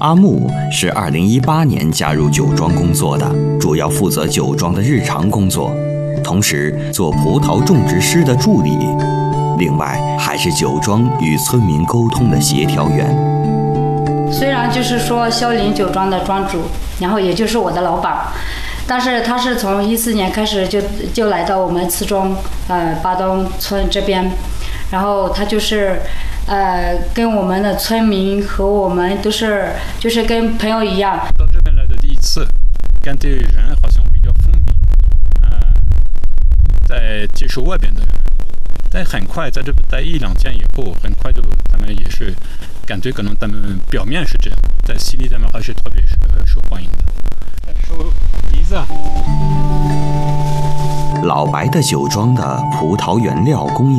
阿木是2018年加入酒庄工作的，主要负责酒庄的日常工作，同时做葡萄种植师的助理，另外还是酒庄与村民沟通的协调员。 虽然就是说萧林酒庄的庄主，然后也就是我的老板，但是他是从14年开始就来到我们慈中巴东村这边，然后他就是跟我们的村民和我们都是就是跟朋友一样。 到这边来的第一次，感觉人好像比较封闭，在接触外边的人，但很快在这边待1-2天以后，很快就他们也是感觉可能他们表面是这样，在心里他们还是特别受欢迎的。收梨子。 老白的酒庄的葡萄原料供应